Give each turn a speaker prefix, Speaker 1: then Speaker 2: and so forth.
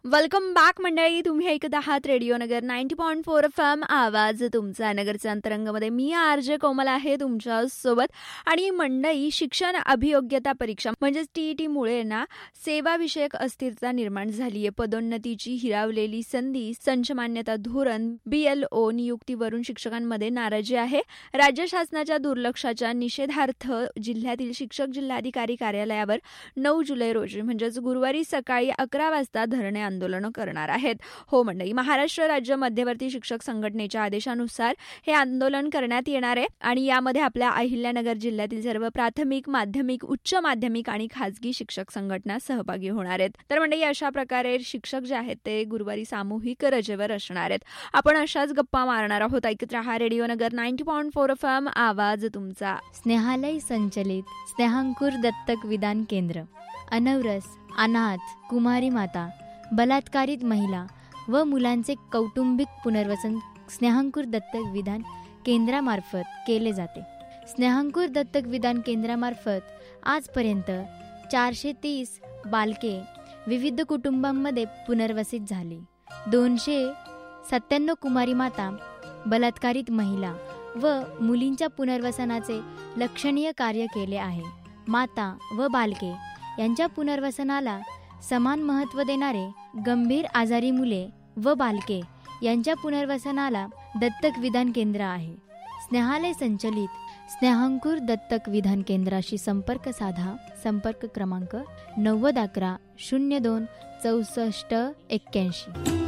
Speaker 1: Welcome back मंडळी. तुम्ही ऐकत आहात रेडिओ नगर 90.4 FM. आवाज तुमचा नगरच्या अंतरंगामध्ये. मी आरजे कोमल आहे तुमच्या सोबत. आणि मंडळी, शिक्षण अभियोग्यता परीक्षा म्हणजेच TET मुळे ना सेवाविषयक अस्थिरता निर्माण झाली आहे. पदोन्नतीची हिरावलेली संधी, संच मान्यता धोरण, BLO नियुक्तीवरून शिक्षकांमध्ये नाराजी आहे. राज्य शासनाच्या दुर्लक्षाच्या निषेधार्थ जिल्ह्यातील शिक्षक जिल्हाधिकारी कार्यालयावर 9 जुलै रोजी म्हणजेच गुरुवारी सकाळी 11 वाजता धरणे आंदोलन करणार आहेत. हो मंडळी, महाराष्ट्र राज्य मध्यवर्ती शिक्षक संघटनेच्या आदेशानुसार हे आंदोलन करण्यात येणार आहे. आणि यामध्ये आपल्या अहिल्यानगर जिल्ह्यातील सर्व प्राथमिक, माध्यमिक, उच्च माध्यमिक आणि खाजगी शिक्षक संघटना सहभागी होणार आहेत. तर मंडळी, अशा प्रकारे शिक्षक जे आहेत ते गुरुवारी सामूहिक रजेवर असणार आहेत. आपण अशाच गप्पा मारणार आहोत. ऐकत रहा रेडिओ नगर 90.4 FM. आवाज तुमचा.
Speaker 2: स्नेहालय संचलित स्नेहांकुर दत्तक विधान केंद्र, अनवरस, अनाथ, कुमारी माता, बलात्कारित महिला व मुलांचे कौटुंबिक पुनर्वसन स्नेहांकुर दत्तक विधान केंद्रामार्फत केले जाते. स्नेहांकुर दत्तक विधान केंद्रामार्फत आजपर्यंत 430 बालके विविध कुटुंबांमध्ये पुनर्वसित झाली. 297 कुमारी माता, बलात्कारित महिला व मुलींच्या पुनर्वसनाचे लक्षणीय कार्य केले आहे. माता व बालके यांच्या पुनर्वसनाला समान महत्त्व देणारे गंभीर आजारी मुले व बालके यांच्या पुनर्वसनाला दत्तक विधान केंद्र आहे. स्नेहालय संचलित स्नेहांकुर दत्तक विधान केंद्राशी संपर्क साधा. संपर्क क्रमांक 90 11 02 64 81.